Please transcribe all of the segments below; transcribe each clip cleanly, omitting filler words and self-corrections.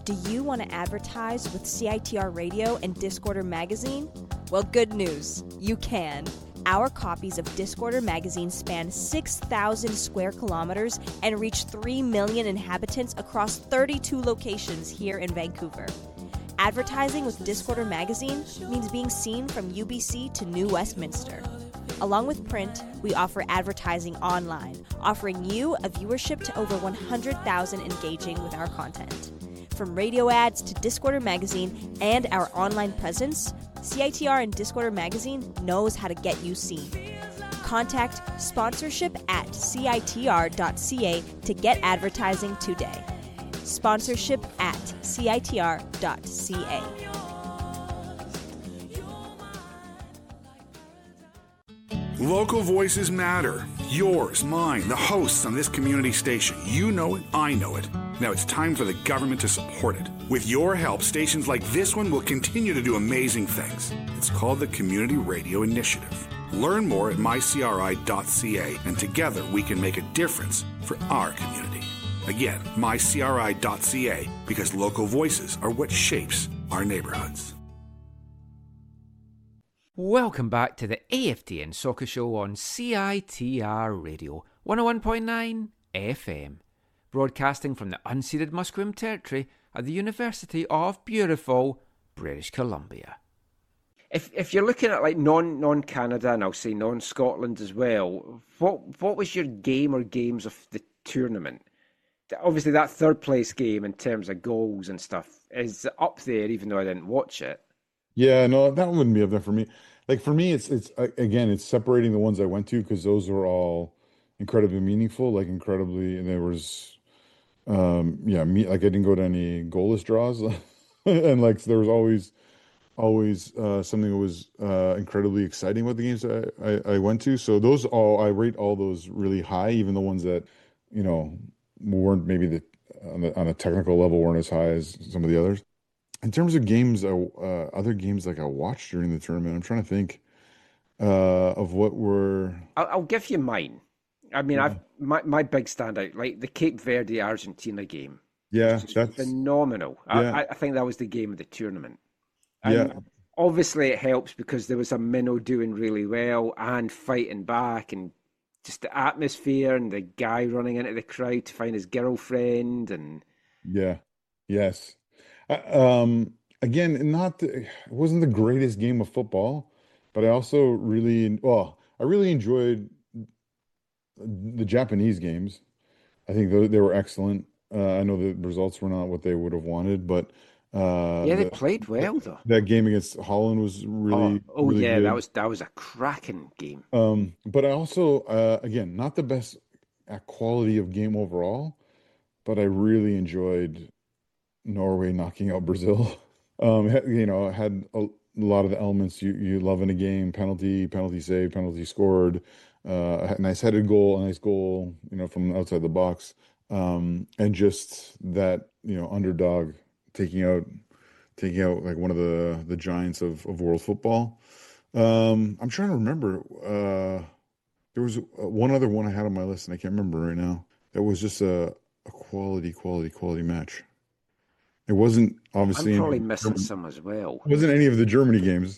Do you want to advertise with CITR Radio and Discorder Magazine? Well, good news. You can. Our copies of Discorder Magazine span 6,000 square kilometers and reach 3 million inhabitants across 32 locations here in Vancouver. Advertising with Discorder Magazine means being seen from UBC to New Westminster. Along with print, we offer advertising online, offering you a viewership to over 100,000 engaging with our content. From radio ads to Discorder Magazine and our online presence, CITR and Discorder Magazine knows how to get you seen. Contact sponsorship at citr.ca to get advertising today. Sponsorship at citr.ca. Local voices matter. Yours, mine, the hosts on this community station. You know it, I know it. Now it's time for the government to support it. With your help, stations like this one will continue to do amazing things. It's called the Community Radio Initiative. Learn more at mycri.ca, and together we can make a difference for our community. Again, mycri.ca, because local voices are what shapes our neighborhoods. Welcome back to the AFTN Soccer Show on CITR Radio 101.9 FM, broadcasting from the unceded Musqueam territory at the University of beautiful British Columbia. If you're looking at like non-Canada, and I'll say non-Scotland as well, what was your game or games of the tournament? Obviously, that third place game in terms of goals and stuff is up there, even though I didn't watch it. Yeah, no, that one wouldn't be up there for me. Like for me, it's again, it's separating the ones I went to because those were all incredibly meaningful, like incredibly, and there was, like I didn't go to any goalless draws, and like there was always something that was incredibly exciting about the games that I went to. So I rate all those really high, even the ones that weren't maybe on a technical level weren't as high as some of the others. In terms of games, other games like I watched during the tournament, I'm trying to think of what were. I'll give you mine. I mean, my big standout, like the Cape Verde Argentina game. Yeah, that's phenomenal. Yeah. I think that was the game of the tournament. And obviously, it helps because there was a minnow doing really well and fighting back, and just the atmosphere and the guy running into the crowd to find his girlfriend and. Yeah. Yes. Again, it wasn't the greatest game of football, but I also really enjoyed the Japanese games. I think they were excellent. I know the results were not what they would have wanted, but they played well though. That game against Holland was really good. that was a cracking game. But I also again, not the best at quality of game overall, but I really enjoyed Norway knocking out Brazil. Had a lot of the elements you love in a game: penalty save, penalty scored, a nice headed goal, a nice goal, from outside the box, and just that underdog taking out like one of the giants of world football. I'm trying to remember. There was one other one I had on my list, and I can't remember right now. That was just a quality match. It wasn't obviously. I'm probably missing some as well. It wasn't any of the Germany games.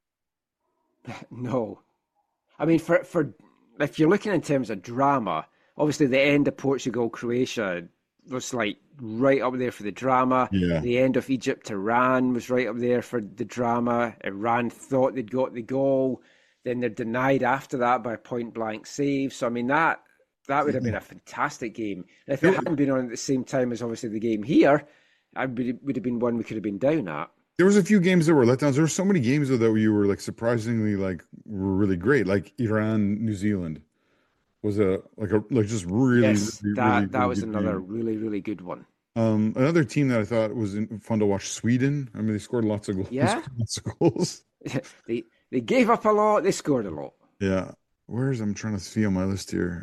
No, I mean for if you're looking in terms of drama, obviously the end of Portugal-Croatia was like right up there for the drama. Yeah. The end of Egypt-Iran was right up there for the drama. Iran thought they'd got the goal, then they're denied after that by a point-blank save. So I mean that would have been a fantastic game. And if it hadn't been on at the same time as obviously the game here, would have been one we could have been down at. There was a few games that were letdowns. There were so many games though that you were like surprisingly like were really great. Like Iran, New Zealand was just really. Yes, really, that really was another game. really, really good one. Another team that I thought was fun to watch, Sweden. I mean, they scored lots of goals. Yeah, lots of goals. they gave up a lot. They scored a lot. Yeah. I'm trying to see on my list here.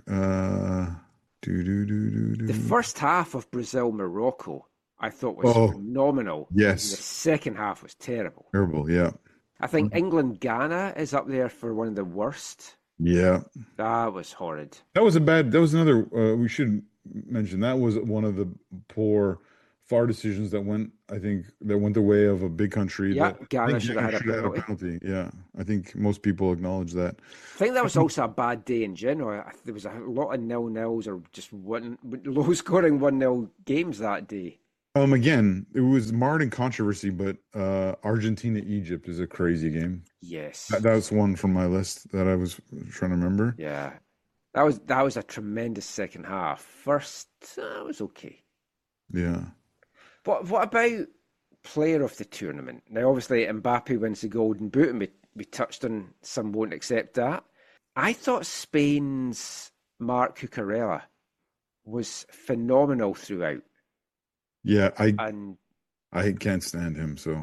The first half of Brazil-Morocco, I thought was phenomenal. Yes. The second half was terrible. Terrible, yeah. I think England-Ghana is up there for one of the worst. Yeah. That was horrid. That was another, we should mention, that was one of the poor VAR decisions that went the way of a big country. Yeah, That Ghana I think should have had a should have had a penalty. penalty. Yeah, I think most people acknowledge that. I think that was also a bad day in general. There was a lot of 0-0s or just low-scoring 1-0 games that day. Again, it was marred in controversy, but Argentina-Egypt is a crazy game. Yes, That's one from my list that I was trying to remember. yeah, that was a tremendous second half. First, was okay. Yeah. What about player of the tournament? Now, obviously, Mbappe wins the Golden Boot, and we touched on some won't accept that. I thought Spain's Marc Cucurella was phenomenal throughout. Yeah, And I can't stand him, so.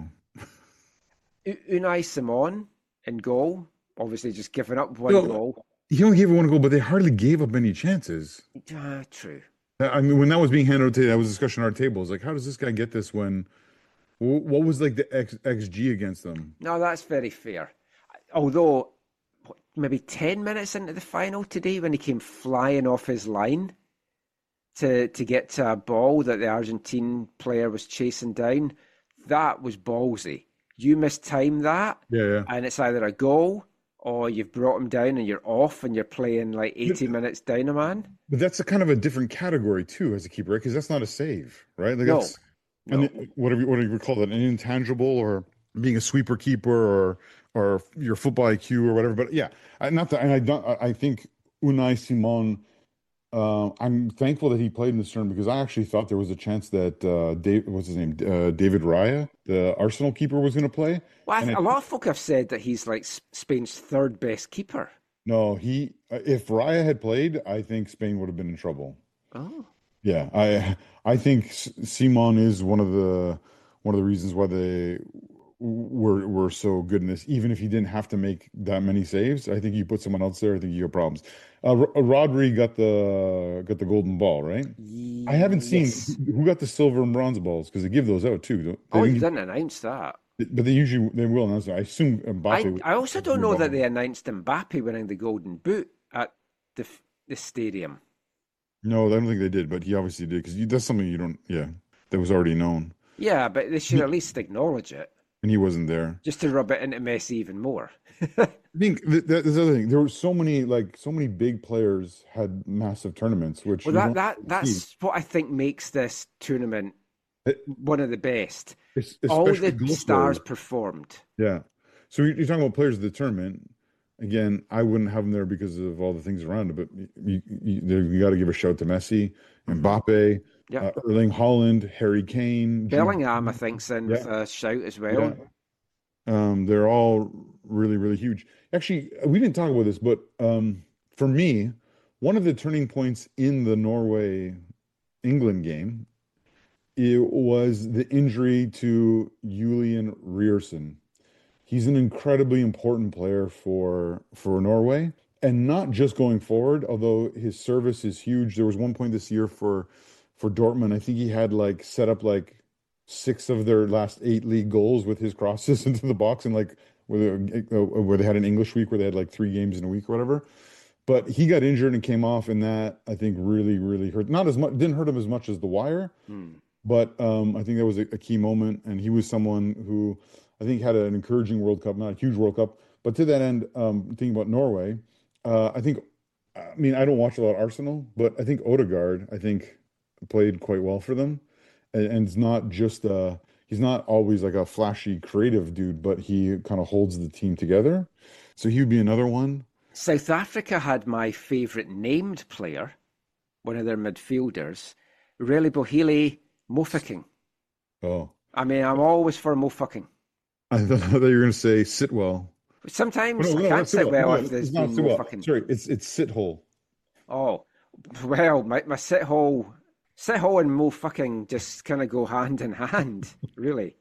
Unai Simon in goal, obviously just giving up one goal. He only gave one goal, but they hardly gave up any chances. True. I mean, when that was being handled today, that was a discussion at our tables. Like, how does this guy get this when, what was like the XG against them? No, that's very fair. Although, maybe 10 minutes into the final today, when he came flying off his line to get to a ball that the Argentine player was chasing down, that was ballsy. You mistime that, and it's either a goal or you've brought him down and you're off and you're playing like 80 minutes down a man. But that's a kind of a different category too as a keeper, right? Because that's not a save, right? Like No. That's, and whatever you call that, an intangible or being a sweeper keeper or your football IQ or whatever. But yeah, I think Unai Simon. I'm thankful that he played in this tournament because I actually thought there was a chance that David Raya, the Arsenal keeper, was going to play. Well, a lot of folk have said that he's like Spain's third best keeper. No, if Raya had played, I think Spain would have been in trouble. Oh, yeah, I think Simon is one of the reasons why they were so good in this. Even if he didn't have to make that many saves, I think you put someone else there, I think you have problems. Rodri got the golden ball, right? yes. I haven't seen who got the silver and bronze balls because they give those out too. He didn't announce that. But they will announce that. I assume Mbappe. I also don't know that they announced Mbappe winning the Golden Boot at the stadium. No, I don't think they did, but he obviously did because that's something you don't. Yeah, that was already known. Yeah, but they should at least acknowledge it. And he wasn't there. Just to rub it into Messi even more. I think that's the other thing. There were so many big players had massive tournaments, which that's what I think makes this tournament one of the best. All the stars performed. Yeah. So you're talking about players of the tournament. Again, I wouldn't have them there because of all the things around it, but you got to give a shout to Messi, Mbappe, Erling Haaland, Harry Kane, Bellingham, I think's in with a shout as well. Yeah. They're all really, really huge. Actually, we didn't talk about this, but for me, one of the turning points in the Norway-England game, it was the injury to Julian Ryerson. He's an incredibly important player for Norway, and not just going forward, although his service is huge. There was one point this year for Dortmund, I think he had set up 6 of their last 8 league goals with his crosses into the box, and where they had an English week where they had 3 games in a week or whatever. But he got injured and came off, and that I think really, really hurt. Not as much, didn't hurt him as much as the wire, but I think that was a key moment. And he was someone who I think had an encouraging World Cup, not a huge World Cup, but to that end, thinking about Norway, I don't watch a lot of Arsenal, but I think Odegaard, played quite well for them, and it's not just he's not always like a flashy creative dude, but he kind of holds the team together. So he would be another one. South Africa had my favourite named player, one of their midfielders, Relebohile Mofokeng. Oh, I'm always for Mofokeng. I thought you were going to say Sitwell. Sometimes I can't sit well if there's been Mofokeng. Sorry, it's Sithole. Oh, well, my Sithole and Mofokeng just kind of go hand in hand, really.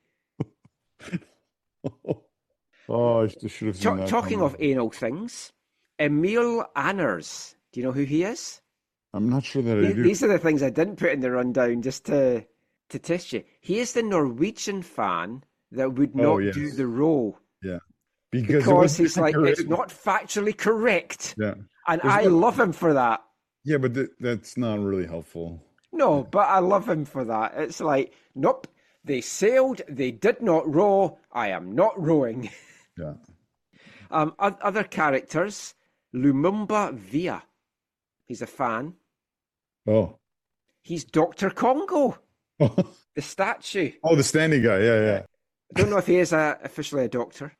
Oh, I should have seen that. Talking of anal things, Emil Anners. Do you know who he is? I'm not sure that I do. These are the things I didn't put in the rundown just to test you. He is the Norwegian fan that would not do the role. Yeah. Because he's like, it's not factually correct. Yeah. And I love him for that. Yeah, but that's not really helpful. No, but I love him for that. It's like, nope, they sailed, they did not row. I am not rowing. Yeah. Other characters, Lumumba Via. He's a fan. Oh. He's Dr. Congo, Oh, the statue. the standing guy. Yeah, yeah. I don't know if he is officially a doctor.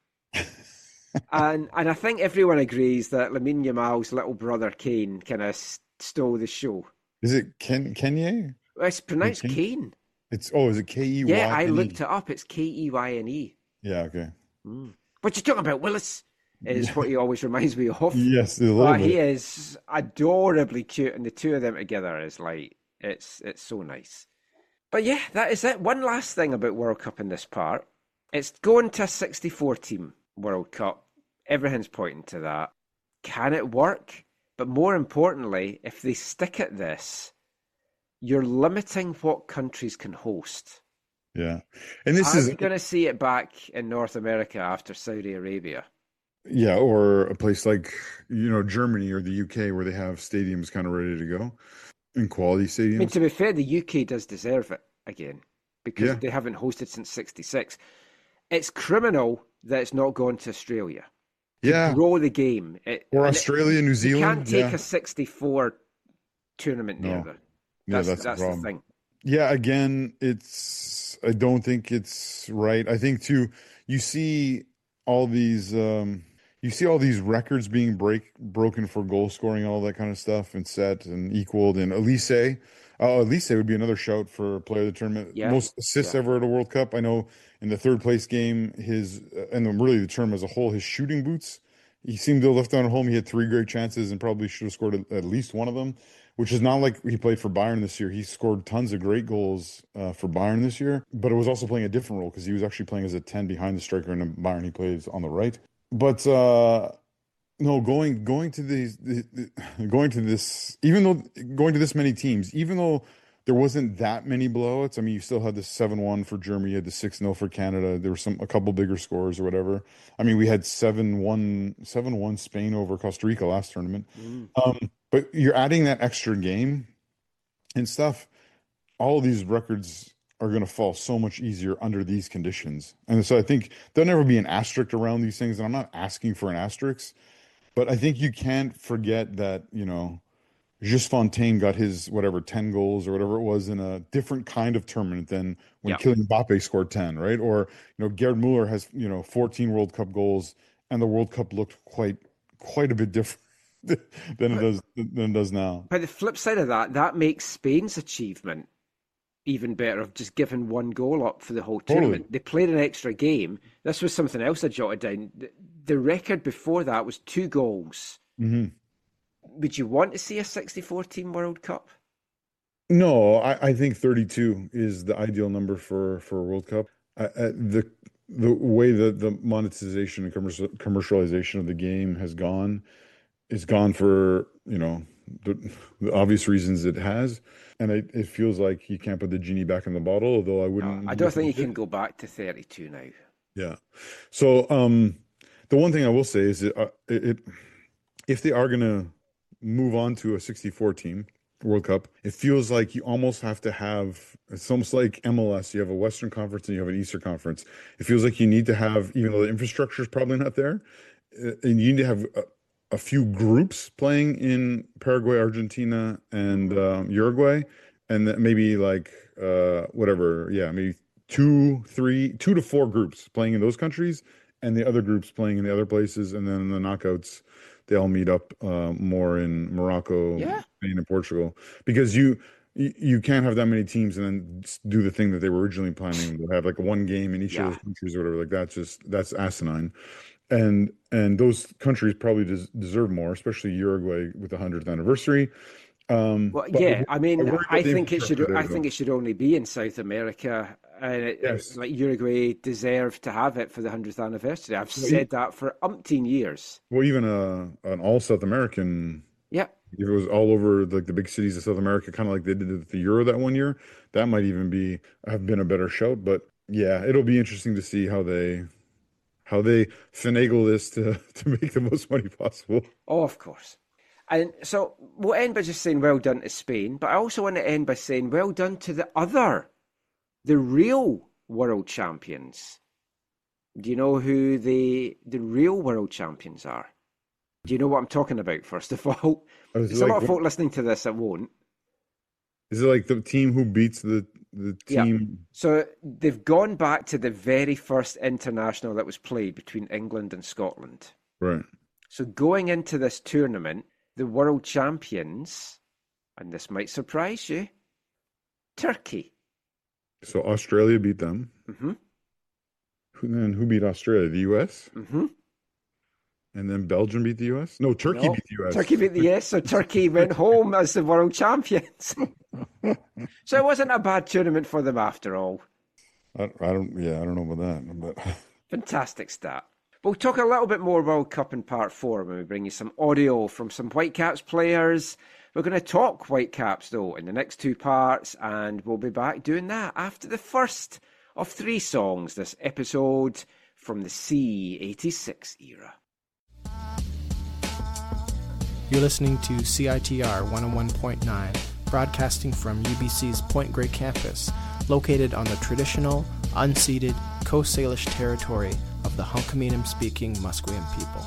and I think everyone agrees that Lamine Yamal's little brother Kane kind of stole the show. Is it Kenye? Well, it's pronounced Kane. Is it Keyne? Yeah, I looked it up. It's Keyne. Yeah, okay. What you talking about, Willis? Is what he always reminds me of. Yes, a little But bit. he is adorably cute, and the two of them together is like it's so nice. But yeah, that is it. One last thing about World Cup in this part. It's going to a 64 team World Cup. Everything's pointing to that. Can it work? But more importantly, if they stick at this, you're limiting what countries can host. Yeah. And this Are is we going to see it back in North America after Saudi Arabia? Yeah, or a place like, Germany or the UK where they have stadiums kind of ready to go and quality I mean, stadiums. to be fair, the UK does deserve it again because Yeah. they haven't hosted since '66. It's criminal that it's not gone to Australia. Yeah. Grow the game. Or Australia, New You Zealand. can't take Yeah. a 64 tournament No. there. Yeah, That's that's the the problem. thing. Yeah, again, I don't think it's right. I think too, you see all these records being broken for goal scoring and all that kind of stuff and set and equaled. And Elise would be another shout for player of the tournament. Yeah, Most assists yeah. ever at a World Cup. I know in the third place game, really the tournament as a whole, his shooting boots, he seemed to have left on home. He had 3 great chances and probably should have scored at least one of them, which is not like he played for Bayern this year. He scored tons of great goals for Bayern this year, but it was also playing a different role because he was actually playing as a 10 behind the striker, and in Bayern he plays on the right. But no, going to this many teams, even though there wasn't that many blowouts. I mean, you still had the 7-1 for Germany, you had the 6-0 for Canada. There were a couple bigger scores or whatever. I mean, we had 7-1 Spain over Costa Rica last tournament. But you're adding that extra game and stuff. All of these records are going to fall so much easier under these conditions. And so I think there'll never be an asterisk around these things. And I'm not asking for an asterisk, but I think you can't forget that, Just Fontaine got his 10 goals or whatever it was in a different kind of tournament than when Kylian Mbappe scored 10, right? Or, Gerd Muller has, 14 World Cup goals, and the World Cup looked quite a bit different than it does now. But the flip side of that makes Spain's achievement even better of just giving one goal up for the whole tournament. Totally. They played an extra game. This was something else I jotted down. The record before that was 2 goals. Mm-hmm. Would you want to see a 64-team World Cup? No, I think 32 is the ideal number for a World Cup. The way that the monetization and commercialization of the game has gone is gone for the obvious reasons it has, and it feels like you can't put the genie back in the bottle. Although I wouldn't. I don't think you can go back to 32 now. Yeah. So the one thing I will say is that if they are going to move on to a 64 team World Cup, it feels like you almost have to have, it's almost like MLS. You have a Western Conference and you have an Eastern Conference. It feels like you need to have, even though the infrastructure is probably not there, and you need to have a few groups playing in Paraguay, Argentina, and Uruguay, and then maybe maybe 2 to 4 groups playing in those countries, and the other groups playing in the other places, and then in the knockouts, they all meet up more in Morocco, Spain, and Portugal, because you can't have that many teams and then do the thing that they were originally planning to have, like one game in each of those countries or whatever. Like that's asinine. And those countries probably deserve more, especially Uruguay with the 100th anniversary. I think it should only be in South America. It's like Uruguay deserved to have it for the 100th anniversary. I've said that for umpteen years. Well, even an all South American. Yeah. If it was all over the big cities of South America, kind of like they did at the Euro that one year, that might even have been a better shout. But yeah, it'll be interesting to see how they finagle this to make the most money possible. Oh, of course. And so we'll end by just saying well done to Spain, but I also want to end by saying well done to the real world champions. Do you know who the real world champions are? Do you know what I'm talking about, first of all? There's a lot of folk listening to this that won't. Is it like the team who beats the team? Yeah. So they've gone back to the very first international that was played between England and Scotland. Right. So going into this tournament, the world champions, and this might surprise you, Turkey. So Australia beat them. Mm-hmm. Who beat Australia? The US? Mm-hmm. And then Belgium beat the US? No, Turkey beat the US. Turkey beat the US, so Turkey went home as the world champions. So it wasn't a bad tournament for them after all. I don't know about that. But fantastic stat. We'll talk a little bit more World Cup in part 4 when we bring you some audio from some Whitecaps players. We're going to talk Whitecaps, though, in the next 2 parts, and we'll be back doing that after the first of 3 songs this episode from the C86 era. You're listening to CITR 101.9, broadcasting from UBC's Point Grey campus, located on the traditional, unceded Coast Salish territory of the Hunkaminam-speaking Musqueam people.